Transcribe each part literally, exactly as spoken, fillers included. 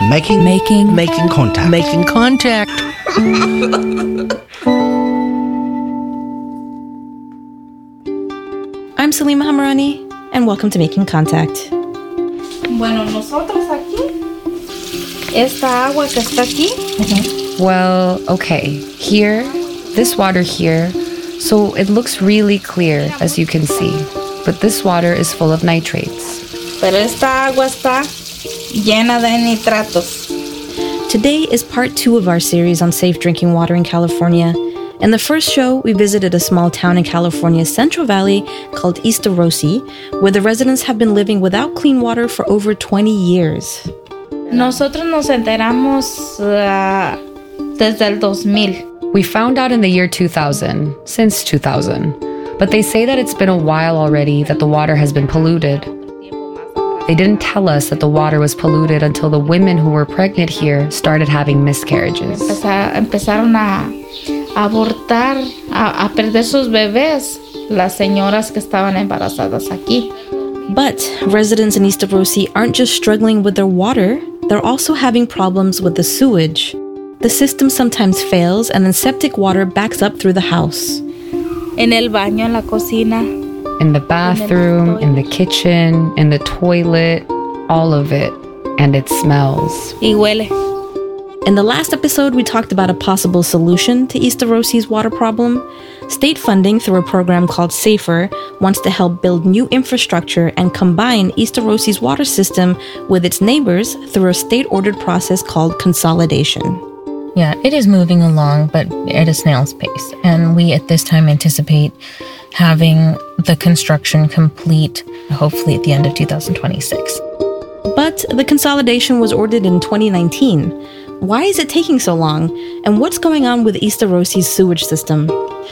Making, making, making contact. Making contact. I'm Salima Hamarani, and welcome to Making Contact. Bueno, nosotros aquí, esta agua que está aquí. Mm-hmm. Well, okay, here, this water here, so it looks really clear, as you can see, but this water is full of nitrates. Pero esta agua está llena de nitratos. Today is part two of our series on safe drinking water in California. In the first show, we visited a small town in California's Central Valley called East Rossi, where the residents have been living without clean water for over twenty years. Nosotros nos enteramos uh, desde el dos mil. We found out in the year two thousand, since two thousand, but they say that it's been a while already that the water has been polluted. They didn't tell us that the water was polluted until the women who were pregnant here started having miscarriages. Empezaron a abortar, a, a perder sus bebés, las señoras que estaban embarazadas aquí. But residents in East Rossi aren't just struggling with their water, they're also having problems with the sewage. The system sometimes fails and then septic water backs up through the house. En el baño, en la cocina. In the bathroom, in the kitchen, in the toilet, all of it. And it smells. Y huele. In the last episode, we talked about a possible solution to East Rossi's water problem. State funding through a program called SAFER wants to help build new infrastructure and combine East Rossi's water system with its neighbors through a state-ordered process called consolidation. Yeah, it is moving along, but at a snail's pace. And we at this time anticipate having the construction complete, hopefully at the end of two thousand twenty-six. But the consolidation was ordered in twenty nineteen. Why is it taking so long? And what's going on with East Rossi's sewage system?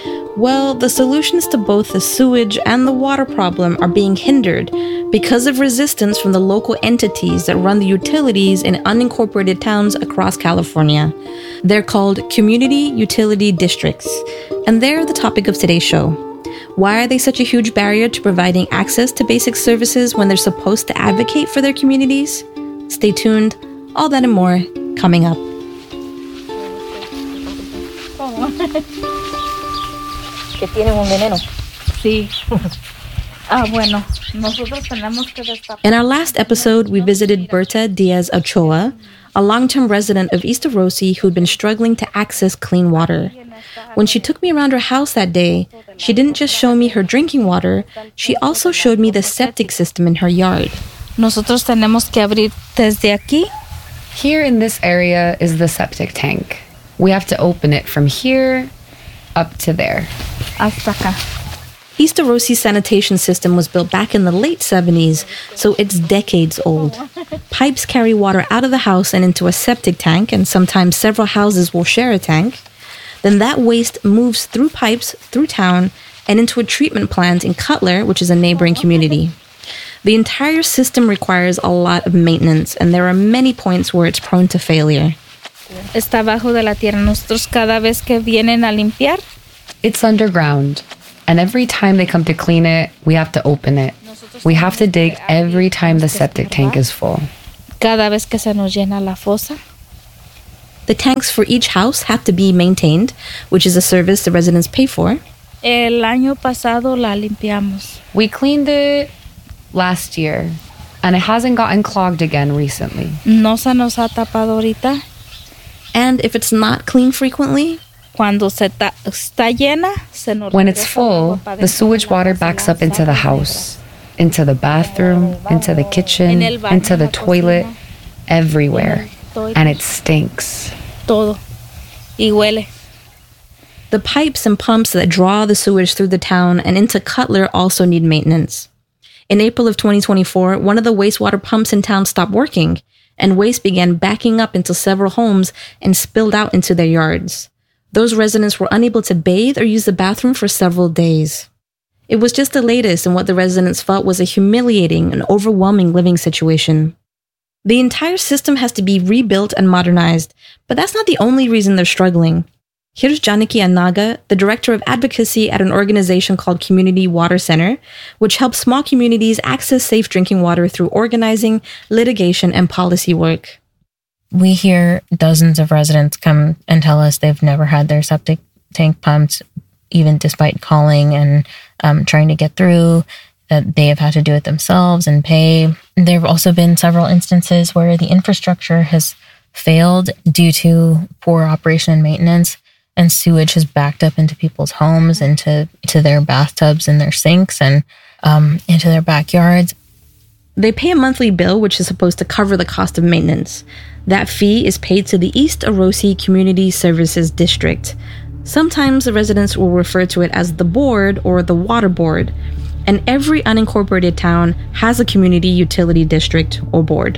Well, the solutions to both the sewage and the water problem are being hindered because of resistance from the local entities that run the utilities in unincorporated towns across California. They're called community utility districts, and they're the topic of today's show. Why are they such a huge barrier to providing access to basic services when they're supposed to advocate for their communities? Stay tuned. All that and more coming up. Que tienen un veneno. Sí. Ah, bueno, nosotros tenemos que destapar. In our last episode, we visited Berta Diaz Ochoa, a long-term resident of East Rossi who'd been struggling to access clean water. When she took me around her house that day, she didn't just show me her drinking water, she also showed me the septic system in her yard. Nosotros tenemos que abrir desde aquí. Here in this area is the septic tank. We have to open it from here up to there. Hasta acá. East Rossi's sanitation system was built back in the late seventies, so it's decades old. Pipes carry water out of the house and into a septic tank, and sometimes several houses will share a tank. Then that waste moves through pipes, through town, and into a treatment plant in Cutler, which is a neighboring community. The entire system requires a lot of maintenance, and there are many points where it's prone to failure. Está abajo de la tierra. Nosotros cada vez que vienen a limpiar. It's underground, and every time they come to clean it, we have to open it. We have to dig every time the septic tank is full. Cada vez que se nos llena la fosa. The tanks for each house have to be maintained, which is a service the residents pay for. El año pasado la limpiamos. We cleaned it last year, and it hasn't gotten clogged again recently. No se nos ha tapado ahorita. And if it's not cleaned frequently, Cuando se ta- está llena, se nos when it's full, the sewage water backs up into the house, into the bathroom, into the kitchen, into the toilet, everywhere. And it stinks. Todo. Y huele. the pipes and pumps that draw the sewage through the town and into Cutler also need maintenance. In April of twenty twenty-four, one of the wastewater pumps in town stopped working, and waste began backing up into several homes and spilled out into their yards. Those residents were unable to bathe or use the bathroom for several days. It was just the latest in what the residents felt was a humiliating and overwhelming living situation. The entire system has to be rebuilt and modernized, but that's not the only reason they're struggling. Here's Janaki Anaga, the director of advocacy at an organization called Community Water Center, which helps small communities access safe drinking water through organizing, litigation, and policy work. We hear dozens of residents come and tell us they've never had their septic tank pumped, even despite calling and um, trying to get through, that they have had to do it themselves and pay. There have also been several instances where the infrastructure has failed due to poor operation and maintenance, and sewage has backed up into people's homes, into to their bathtubs and their sinks, and um, into their backyards. They pay a monthly bill, which is supposed to cover the cost of maintenance. That fee is paid to the East Arosi Community Services District. Sometimes the residents will refer to it as the board or the water board, and every unincorporated town has a community utility district or board.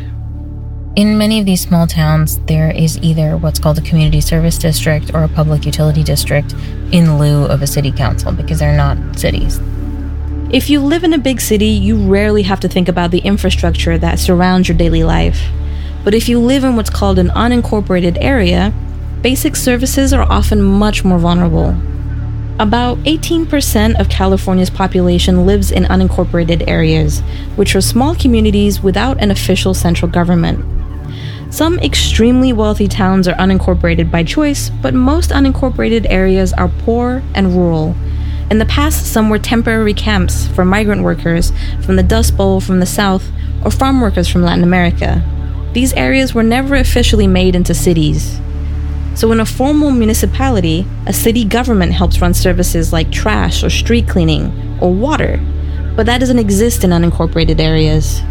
In many of these small towns, there is either what's called a community service district or a public utility district in lieu of a city council, because they're not cities. If you live in a big city, you rarely have to think about the infrastructure that surrounds your daily life. But if you live in what's called an unincorporated area, basic services are often much more vulnerable. About eighteen percent of California's population lives in unincorporated areas, which are small communities without an official central government. Some extremely wealthy towns are unincorporated by choice, but most unincorporated areas are poor and rural. In the past, some were temporary camps for migrant workers from the Dust Bowl from the South or farm workers from Latin America. These areas were never officially made into cities. So in a formal municipality, a city government helps run services like trash or street cleaning or water, but that doesn't exist in unincorporated areas.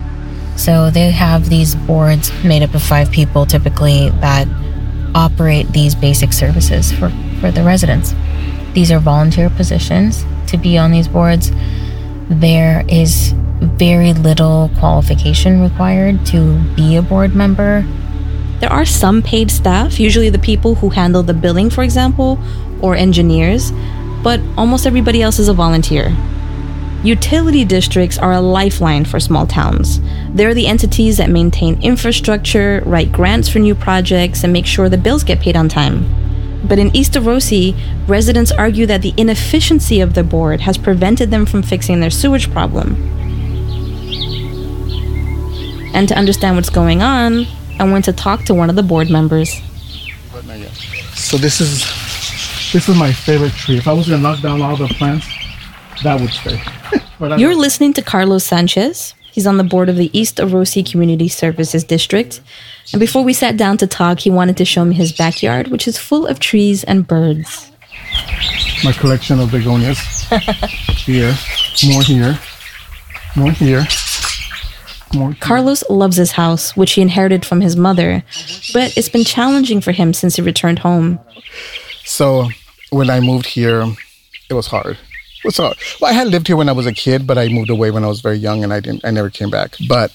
So they have these boards made up of five people typically that operate these basic services for, for the residents. These are volunteer positions to be on these boards. There is very little qualification required to be a board member. There are some paid staff, usually the people who handle the billing, for example, or engineers, but almost everybody else is a volunteer. Utility districts are a lifeline for small towns. They're the entities that maintain infrastructure, write grants for new projects, and make sure the bills get paid on time. But in East Arosi, residents argue that the inefficiency of the board has prevented them from fixing their sewage problem. And to understand what's going on, I went to talk to one of the board members. So this is this is my favorite tree. If I was going to knock down all the plants, that would stay. You're listening to Carlos Sanchez. He's on the board of the East Arosi Community Services District. And before we sat down to talk, he wanted to show me his backyard, which is full of trees and birds. My collection of begonias. Here, more here, more here. More here. Carlos loves his house, which he inherited from his mother, but it's been challenging for him since he returned home. So when I moved here, it was hard. It was hard. Well, I had lived here when I was a kid, but I moved away when I was very young, and I didn't. I never came back. But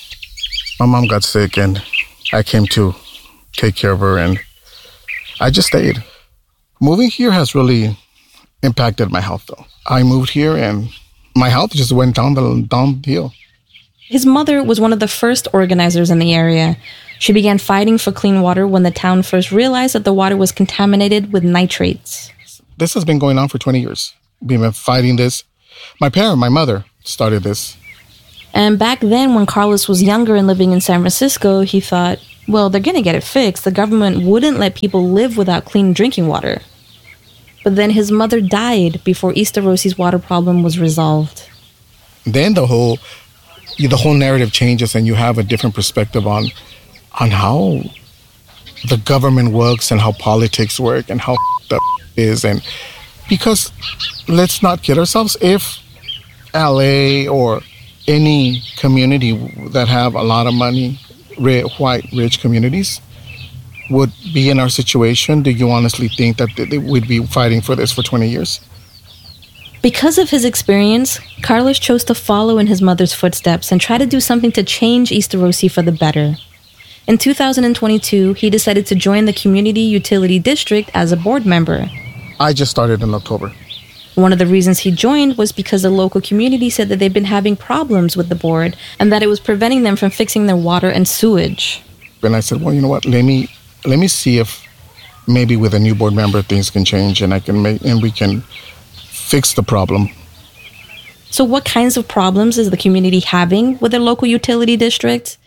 my mom got sick, and I came to take care of her, and I just stayed. Moving here has really impacted my health, though. I moved here, and my health just went down the downhill. His mother was one of the first organizers in the area. She began fighting for clean water when the town first realized that the water was contaminated with nitrates. This has been going on for twenty years. We've been fighting this. My parent, my mother, started this. And back then, when Carlos was younger and living in San Francisco, he thought, well, they're going to get it fixed. The government wouldn't let people live without clean drinking water. But then his mother died before East Arosi's water problem was resolved. Then the whole the whole narrative changes, and you have a different perspective on on how the government works and how politics work and how the is. And because let's not kid ourselves, if L A or any community that have a lot of money, white, rich communities, would be in our situation, do you honestly think that they would be fighting for this for twenty years? Because of his experience, Carlos chose to follow in his mother's footsteps and try to do something to change East Arosi for the better. In two thousand twenty-two, he decided to join the Community Utility District as a board member. I just started in October. One of the reasons he joined was because the local community said that they've been having problems with the board and that it was preventing them from fixing their water and sewage. And I said, well, you know what, let me let me see if maybe with a new board member things can change and I can make and we can fix the problem. So what kinds of problems is the community having with their local utility district?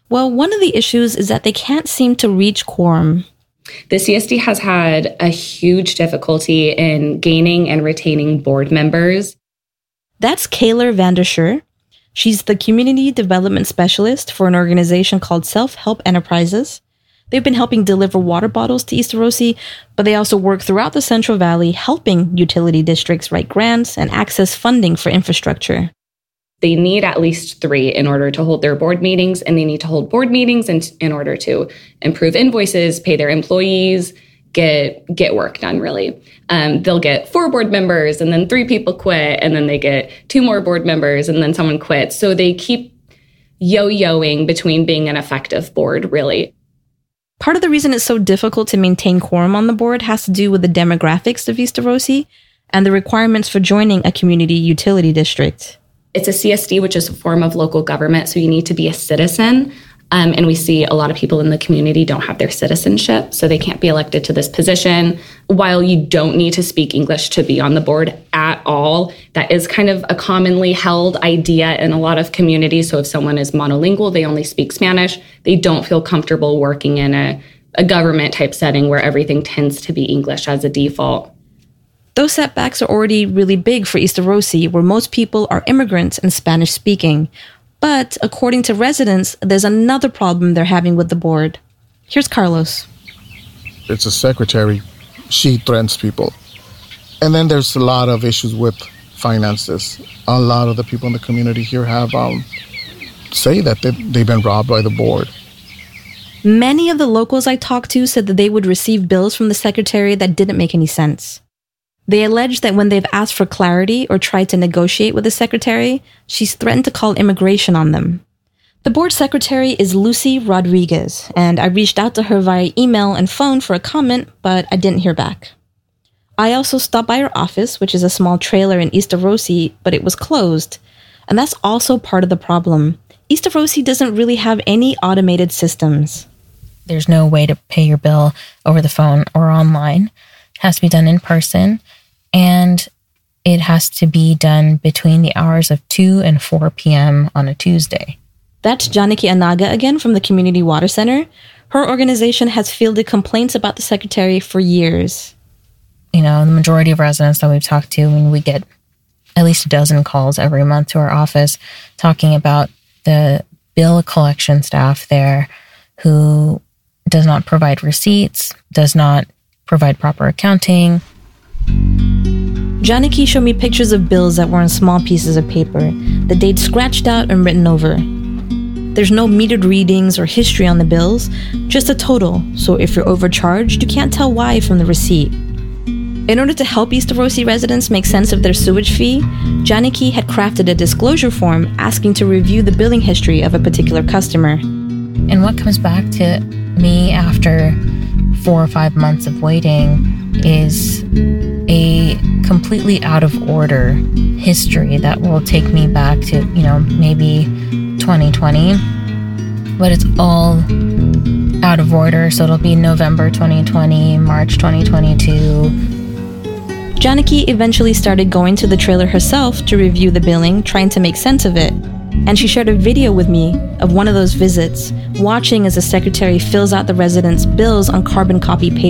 Well, one of the issues is that they can't seem to reach quorum. The C S D has had a huge difficulty in gaining and retaining board members. That's Kayla Vanderscher. She's the Community Development Specialist for an organization called Self-Help Enterprises. They've been helping deliver water bottles to East Arosi, but they also work throughout the Central Valley, helping utility districts write grants and access funding for infrastructure. They need at least three in order to hold their board meetings, and they need to hold board meetings in, in order to improve invoices, pay their employees, get get work done, really. Um, they'll get four board members, and then three people quit, and then they get two more board members, and then someone quits. So they keep yo-yoing between being an effective board, really. Part of the reason it's so difficult to maintain quorum on the board has to do with the demographics of East Arosi and the requirements for joining a community utility district. It's a C S D, which is a form of local government, so you need to be a citizen. Um, and we see a lot of people in the community don't have their citizenship, so they can't be elected to this position. While you don't need to speak English to be on the board at all, that is kind of a commonly held idea in a lot of communities. So if someone is monolingual, they only speak Spanish, they don't feel comfortable working in a, a government type setting where everything tends to be English as a default. Those setbacks are already really big for East Arosi, where most people are immigrants and Spanish speaking. But according to residents, there's another problem they're having with the board. Here's Carlos. It's a secretary. She threatens people. And then there's a lot of issues with finances. A lot of the people in the community here have um, say that they've, they've been robbed by the board. Many of the locals I talked to said that they would receive bills from the secretary that didn't make any sense. They allege that when they've asked for clarity or tried to negotiate with the secretary, she's threatened to call immigration on them. The board secretary is Lucy Rodriguez, and I reached out to her via email and phone for a comment, but I didn't hear back. I also stopped by her office, which is a small trailer in East Arosi, but it was closed. And that's also part of the problem. East Arosi doesn't really have any automated systems. There's no way to pay your bill over the phone or online. It has to be done in person. And it has to be done between the hours of two and four p.m. on a Tuesday. That's Janaki Anaga again from the Community Water Center. Her organization has fielded complaints about the secretary for years. You know, the majority of residents that we've talked to, I mean, we get at least a dozen calls every month to our office talking about the bill collection staff there who does not provide receipts, does not provide proper accounting. Janaki showed me pictures of bills that were on small pieces of paper, the dates scratched out and written over. There's no metered readings or history on the bills, just a total, so if you're overcharged, you can't tell why from the receipt. In order to help East Arosi residents make sense of their sewage fee, Janaki had crafted a disclosure form asking to review the billing history of a particular customer. And what comes back to me after four or five months of waiting is a completely out of order history that will take me back to, you know, maybe twenty twenty. But it's all out of order, so it'll be November twenty twenty, March twenty twenty-two. Janaki eventually started going to the trailer herself to review the billing, trying to make sense of it. And she shared a video with me of one of those visits, watching as the secretary fills out the residents' bills on carbon copy paper.